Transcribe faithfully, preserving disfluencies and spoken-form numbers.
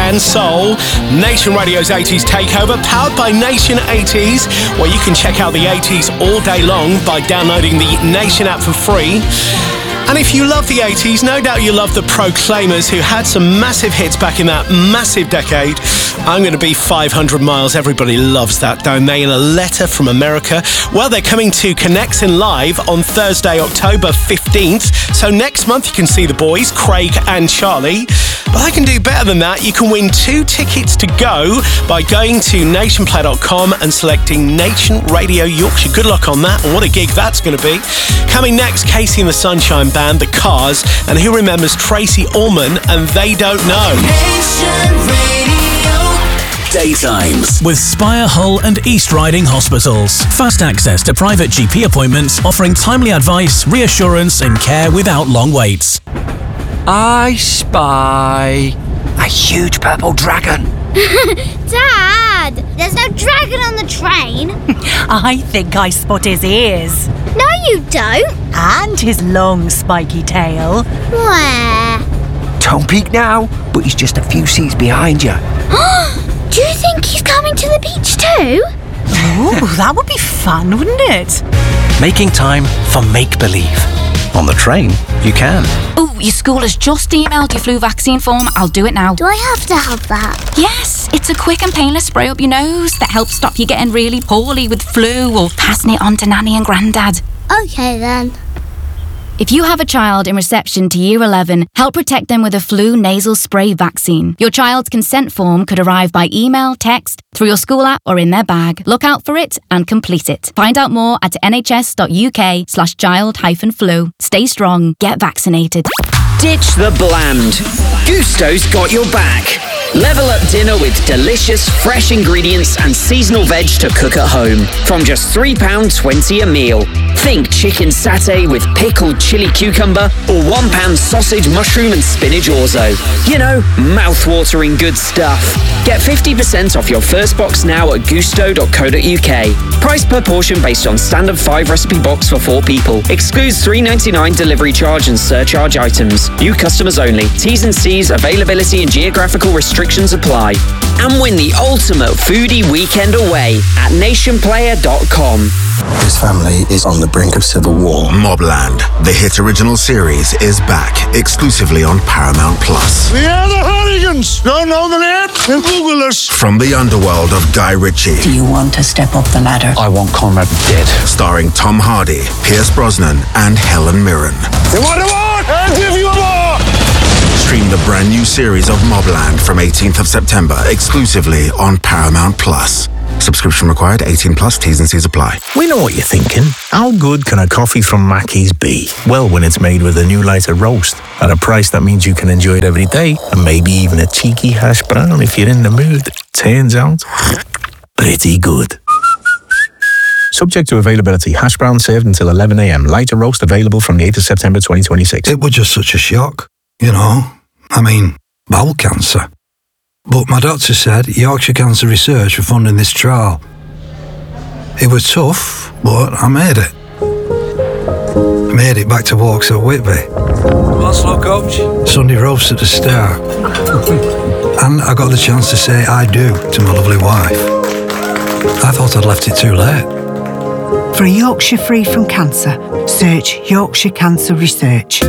and soul. Nation Radio's eighties Takeover, powered by Nation eighties, where you can check out the eighties all day long by downloading the Nation app for free. And if you love the eighties, no doubt you love the Proclaimers, who had some massive hits back in that massive decade. I'm Going to Be five hundred miles. Everybody loves that, don't they? In a letter from America. Well, they're coming to Connexin Live on Thursday, October fifteenth. So next month you can see the boys, Craig and Charlie. But I can do better than that. You can win two tickets to go by going to nationplay dot com and selecting Nation Radio Yorkshire. Good luck on that. And what a gig that's going to be. Coming next, Casey and the Sunshine Band, The Cars, and who remembers Tracy Ullman and They Don't Know. Nation Radio. Daytimes with Spire, Hull and East Riding Hospitals. Fast access to private G P appointments, offering timely advice, reassurance and care without long waits. I spy a huge purple dragon. Dad, there's no dragon on the train. I think I spot his ears. No, you don't. And his long spiky tail. Where? Don't peek now, but he's just a few seats behind you. Do you think he's coming to the beach too? Oh, that would be fun, wouldn't it? Making time for make-believe. On the train, you can. Oh, your school has just emailed your flu vaccine form. I'll do it now. Do I have to have that? Yes, it's a quick and painless spray up your nose that helps stop you getting really poorly with flu or passing it on to Nanny and Grandad. Okay then. If you have a child in reception to Year eleven, help protect them with a flu nasal spray vaccine. Your child's consent form could arrive by email, text, through your school app or in their bag. Look out for it and complete it. Find out more at nhs.uk slash child hyphen flu. Stay strong, get vaccinated. Ditch the bland. Gusto's got your back. Level up dinner with delicious, fresh ingredients and seasonal veg to cook at home. From just three pounds twenty a meal. Think chicken satay with pickled chili cucumber or one pound sausage, mushroom and spinach orzo. You know, mouth-watering good stuff. Get fifty percent off your first box now at gusto dot co dot uk. Price per portion based on standard five recipe box for four people. Excludes three ninety-nine delivery charge and surcharge items. New customers only. T's and C's, availability and geographical restrictions apply. And win the ultimate foodie weekend away at nation player dot com. His family is on the brink of civil war. Mobland, the hit original series, is back exclusively on Paramount Plus. We are the Hooligans. Don't know the name? Then Google us. From the underworld of Guy Ritchie. Do you want to step up the ladder? I want Conrad dead. Starring Tom Hardy, Pierce Brosnan, and Helen Mirren. You want a war? I'll give you a war. Stream the brand new series of Mobland from eighteenth of September exclusively on Paramount Plus. Subscription required, eighteen plus, T's and C's apply. We know what you're thinking. How good can a coffee from Mackey's be? Well, when it's made with a new lighter roast at a price that means you can enjoy it every day, and maybe even a cheeky hash brown if you're in the mood. Turns out, pretty good. Subject to availability. Hash brown served until eleven a.m. Lighter roast available from the eighth of September twenty twenty-six. It was just such a shock, you know. I mean, bowel cancer. But my doctor said Yorkshire Cancer Research were funding this trial. It was tough, but I made it. I made it back to Vauxhall Whitby. What's up, coach? Sunday roast at the Star. And I got the chance to say I do to my lovely wife. I thought I'd left it too late. For a Yorkshire free from cancer, search Yorkshire Cancer Research.